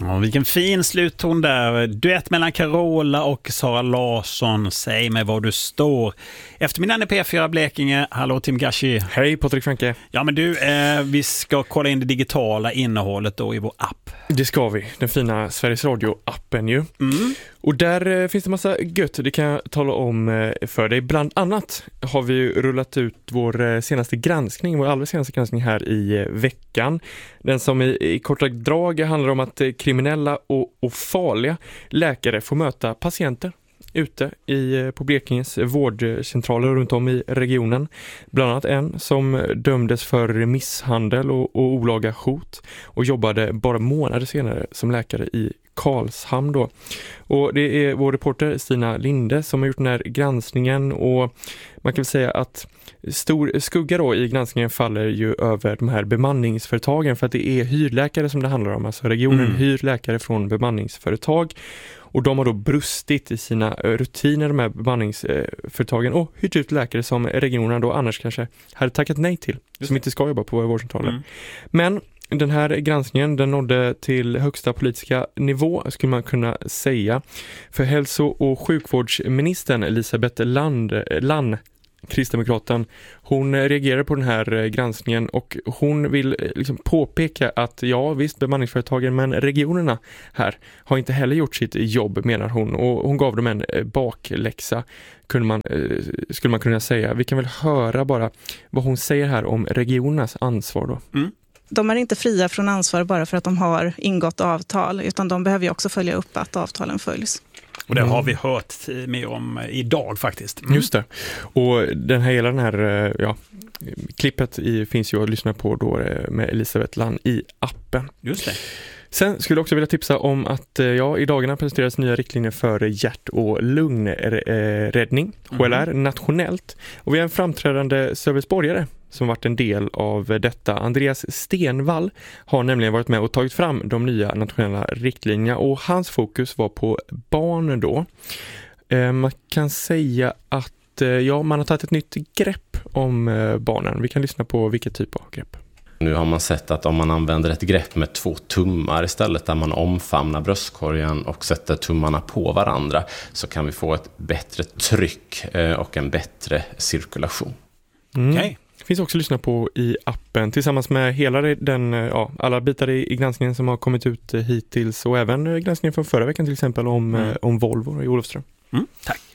Ja, vilken fin slutton där. Duett mellan Carola och Sara Larsson. Säg mig var du står. Eftermiddagen i P4 Blekinge. Hallå Tim Gashi. Hej Patrik Franke. Ja men du, vi ska kolla in det digitala innehållet då i vår app. Det ska vi. Den fina Sveriges Radio-appen ju. Och där finns det massa gött. Det kan jag tala om för dig. Bland annat har vi ju rullat ut vår senaste granskning. Vår allra senaste granskning här i veckan. Den som i korta drag handlar om att kriminella och farliga läkare får möta patienter ute på Blekinges vårdcentraler runt om i regionen. Bland annat en som dömdes för misshandel och olaga hot och jobbade bara månader senare som läkare i Karlshamn då. Och det är vår reporter Stina Linde som har gjort den här granskningen, och man kan väl säga att stor skugga då i granskningen faller ju över de här bemanningsföretagen, för att det är hyrläkare som det handlar om. Alltså regionen hyr läkare från bemanningsföretag, och de har då brustit i sina rutiner, de här bemanningsföretagen, och hyrt ut läkare som regionen då annars kanske hade tackat nej till, som inte ska jobba på våra vårdcentraler. Men den här granskningen, den nådde till högsta politiska nivå, skulle man kunna säga. För hälso- och sjukvårdsministern Elisabeth Lann, kristdemokraten, hon reagerar på den här granskningen, och hon vill liksom påpeka att ja visst, bemanningsföretagen, men regionerna här har inte heller gjort sitt jobb, menar hon, och hon gav dem en bakläxa, skulle man kunna säga. Vi kan väl höra bara vad hon säger här om regionernas ansvar då. De är inte fria från ansvar bara för att de har ingått avtal, utan de behöver ju också följa upp att avtalen följs. Och det har vi hört mer om idag faktiskt. Just det. Och hela den här klippet finns ju att lyssna på då med Elisabeth Lann i appen. Just det. Sen skulle jag också vilja tipsa om att i dagarna presenteras nya riktlinjer för hjärt- och lungräddning, HLR, nationellt. Och vi har en framträdande serviceborgare som varit en del av detta. Andreas Stenvall har nämligen varit med och tagit fram de nya nationella riktlinjerna, och hans fokus var på barn då. Man kan säga att man har tagit ett nytt grepp om barnen. Vi kan lyssna på vilket typ av grepp. Nu har man sett att om man använder ett grepp med 2 tummar istället, där man omfamnar bröstkorgen och sätter tummarna på varandra, så kan vi få ett bättre tryck och en bättre cirkulation. Okej. Finns också att lyssna på i appen tillsammans med hela alla bitar i granskningen som har kommit ut hittills, och även granskningen från förra veckan till exempel om Volvo i Olofström. Tack.